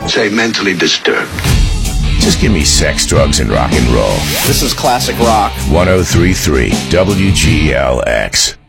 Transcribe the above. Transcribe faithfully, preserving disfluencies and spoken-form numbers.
Say mentally disturbed. Just give me sex, drugs, and rock and roll. This is classic rock. one oh three point three W G L X.